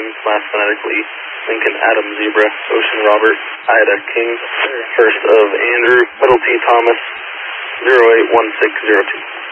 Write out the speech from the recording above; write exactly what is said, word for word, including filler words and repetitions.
last phonetically, Lincoln Adam Zebra, Ocean Robert, Ida King, first of Andrew, middle T Thomas, zero eight one six zero two.